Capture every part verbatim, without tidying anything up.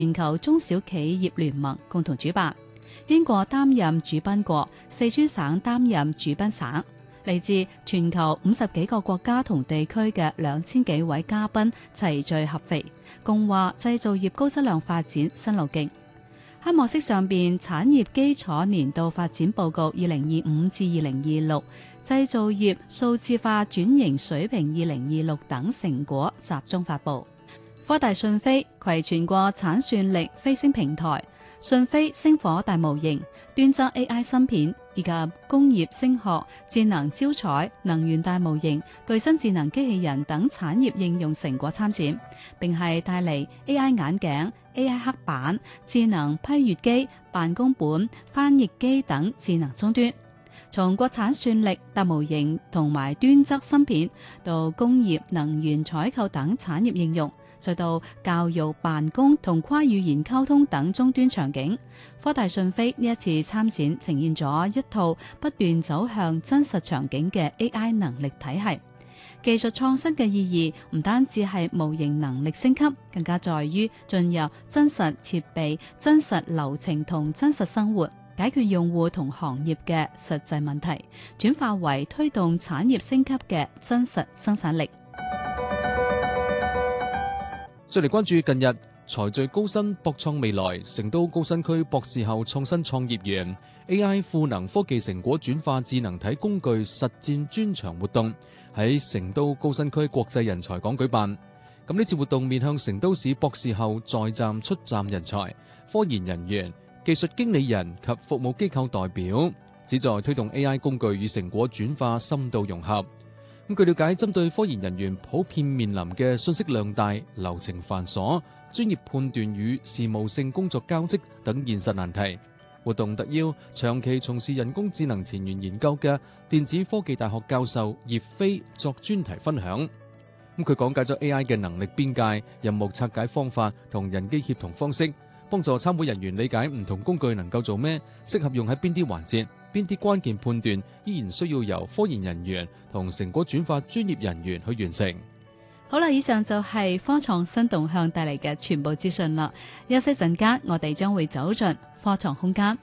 全球中小企業聯盟共同主辦。英國擔任主賓國，四川省擔任主賓省。嚟自全球五十幾個國家同地區嘅兩千幾位嘉賓齊聚合肥，共話製造業高質量發展新路徑。喺幕式上邊，產業基礎年度發展報告二零二五至二零二六、製造業數字化轉型水平二零二六等成果集中發布。科大訊飛攜全國產算力飛升平台、訊飛星火大模型、端側 A I 芯片以及工業聲學、智能招彩、能源大模型、具身智能機器人等產業應用成果參展，並係帶嚟 A I 眼鏡、A I 黑板、智能批閱機、辦公本、翻譯機等智能終端。從國產算力、大模型同埋端側芯片到工業、能源採購等產業應用，再到教育、辦公同跨語言溝通等終端場景，科大訊飛呢一次參展呈現咗一套不斷走向真實場景嘅 A I 能力體系。技術創新嘅意義唔單止係模型能力升級，更加在於進入真實設備、真實流程同真實生活，解決用戶同行業嘅實際問題，轉化為推動產業升級嘅真實生產力。 再嚟關注近日財聚高新博創未來成都高新區博士後創新創業園 A I 賦能科技成果轉化智能體工具實戰專場活動喺成都高新區國際人才港舉辦。咁呢次活動面向成都市博士後在站出站人才、科研人員、技術經理人及服務機構代表，旨在推動 A I 工具與成果轉化深度融合。咁據了解，針對科研人員普遍面臨嘅信息量大、流程繁瑣、專業判斷與事務性工作交織等現實難題，活動特邀長期從事人工智能前沿研究嘅電子科技大學教授葉飛作專題分享。咁佢講解咗 A I 嘅能力邊界、任務拆解方法同人機協同方式，幫助參會人員理解唔同工具能夠做咩，適合用喺邊啲環節。邊啲關鍵判斷依然需要由科研人員同成果轉化專業人員去完成。 好啦，以上就係科創新動向帶嚟嘅全部資訊啦。休息陣間，我哋將會走進科創空間。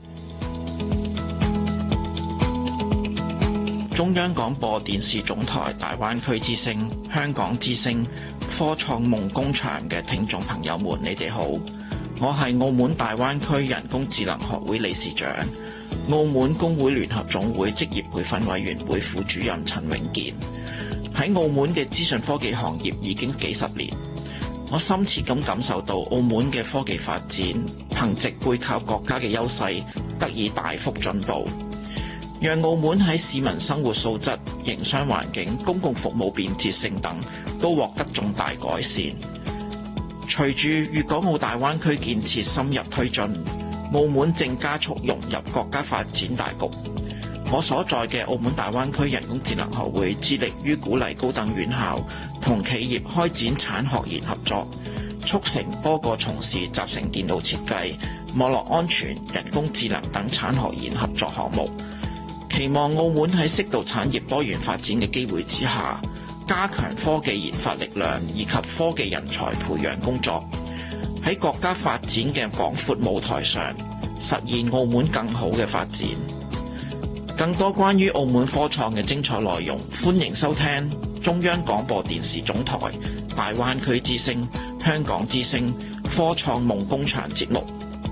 中央廣播電視總台大灣區之聲、香港之聲、科創夢工場嘅聽眾朋友們，你哋好，我係澳門大灣區人工智能學會理事長、澳門工會聯合總會職業培訓委員會副主任陳永健。喺澳門嘅資訊科技行業已經幾十年，我深切咁感受到澳門嘅科技發展憑藉背靠國家嘅優勢得以大幅進步，讓澳門喺市民生活素質、營商環境、公共服務便捷性等都獲得重大改善。隨住粵港澳大灣區建設深入推進，澳門正加速融入國家發展大局。我所在嘅澳門大灣區人工智能學會致力於鼓勵高等院校同企業開展產學研合作，促成多個從事集成電腦設計、網絡安全、人工智能等產學研合作項目。期望澳門喺適度產業多元發展嘅機會之下，加強科技研發力量以及科技人才培養工作，喺國家發展嘅廣闊舞台上實現澳門更好嘅發展。更多關於澳門科創嘅精彩內容，歡迎收聽中央廣播電視總台大灣區之聲、香港之聲科創夢工場節目。